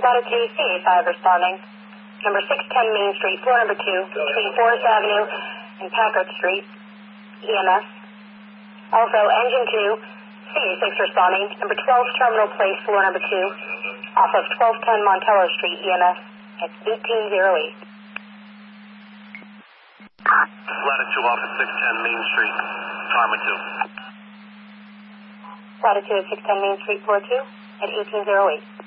Latitude CA5 responding. Number 610 Main Street, floor number 2, between Forest Avenue and Packard Street, EMS. Also, engine 2, CA6 responding. Number 12 Terminal Place, floor number 2, off of 1210 Montello Street, EMS, at 1808. Latitude office 610 Main Street, Tarma 2. Latitude 610 Main Street, floor 2, at 1808.